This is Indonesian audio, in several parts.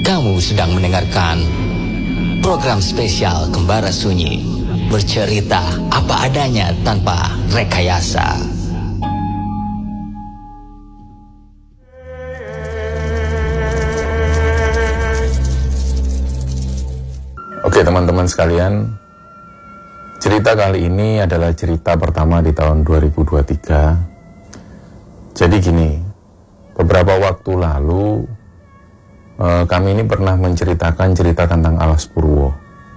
Kamu sedang mendengarkan program spesial Kembara Sunyi, bercerita apa adanya tanpa rekayasa. Oke teman-teman sekalian, cerita kali ini adalah cerita pertama di tahun 2023. Jadi gini, beberapa waktu lalu kami ini pernah menceritakan cerita tentang Alas Purwo.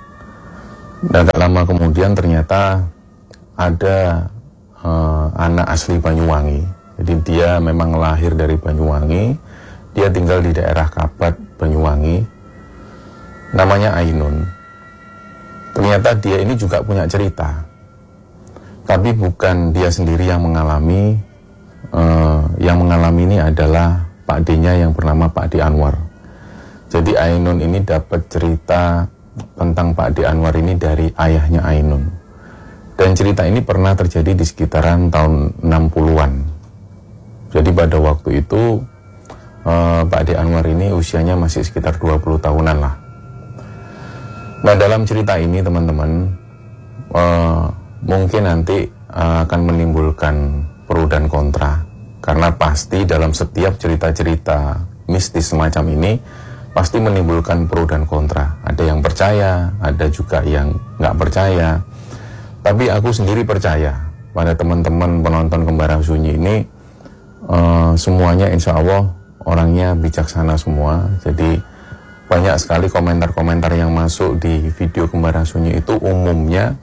Dan tak lama kemudian ternyata ada anak asli Banyuwangi. Jadi dia memang lahir dari Banyuwangi, dia tinggal di daerah Kabat, Banyuwangi. Namanya Ainun. Ternyata dia ini juga punya cerita. Tapi bukan dia sendiri yang mengalami. Yang mengalami ini adalah Pak D-nya yang bernama Pak D Anwar. Jadi Ainun ini dapat cerita tentang Pak D Anwar ini dari ayahnya Ainun. Dan cerita ini pernah terjadi di sekitaran tahun 60-an. Jadi pada waktu itu Pak D Anwar ini usianya masih sekitar 20 tahunan lah. Nah dalam cerita ini teman-teman mungkin nanti akan menimbulkan pro dan kontra. Karena pasti dalam setiap cerita-cerita mistis semacam ini pasti menimbulkan pro dan kontra. Ada yang percaya, ada juga yang nggak percaya. Tapi aku sendiri percaya pada teman-teman penonton Kembara Sunyi ini semuanya insya Allah orangnya bijaksana semua. Jadi banyak sekali komentar-komentar yang masuk di video Kembara Sunyi itu umumnya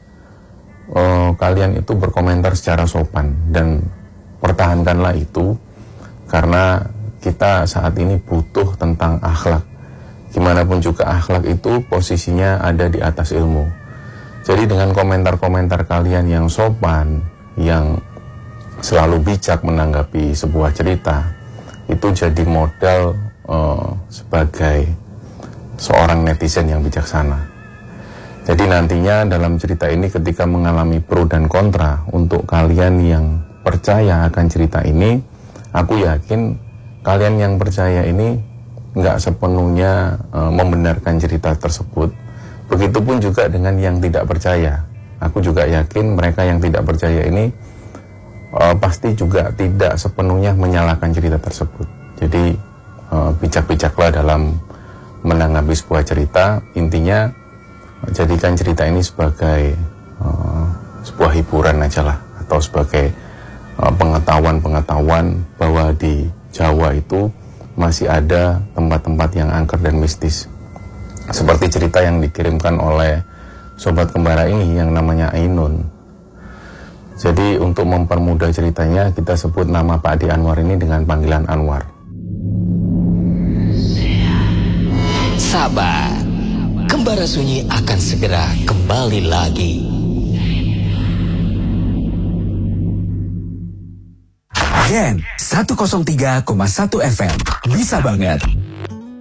kalian itu berkomentar secara sopan. Dan pertahankanlah itu, karena kita saat ini butuh tentang akhlak. Gimana pun juga akhlak itu posisinya ada di atas ilmu. Jadi dengan komentar-komentar kalian yang sopan, yang selalu bijak menanggapi sebuah cerita, itu jadi modal sebagai seorang netizen yang bijaksana. Jadi nantinya dalam cerita ini ketika mengalami pro dan kontra, untuk kalian yang percaya akan cerita ini, aku yakin kalian yang percaya ini nggak sepenuhnya membenarkan cerita tersebut. Begitupun juga dengan yang tidak percaya. Aku juga yakin mereka yang tidak percaya ini pasti juga tidak sepenuhnya menyalahkan cerita tersebut. Jadi bijak-bijaklah dalam menanggapi sebuah cerita. Intinya jadikan cerita ini sebagai sebuah hiburan aja lah, atau sebagai pengetahuan-pengetahuan bahwa di Jawa itu masih ada tempat-tempat yang angker dan mistis. Seperti cerita yang dikirimkan oleh sobat kembara ini yang namanya Ainun. Jadi untuk mempermudah ceritanya, kita sebut nama Pak D Anwar ini dengan panggilan Anwar. Sabar, Kembara Sunyi akan segera kembali lagi. Gen 103,1 FM. Bisa banget.